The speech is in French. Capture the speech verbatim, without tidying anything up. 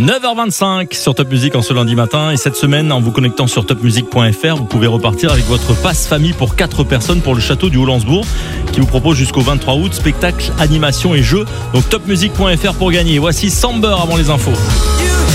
neuf heures vingt-cinq sur Top Music en ce lundi matin. Et cette semaine, en vous connectant sur top music point f r, vous pouvez repartir avec votre passe famille pour quatre personnes pour le château du Haut-Landsbourg, qui vous propose jusqu'au vingt-trois août spectacle, animation et jeux. Donc top music point f r pour gagner. Voici Samber avant les infos.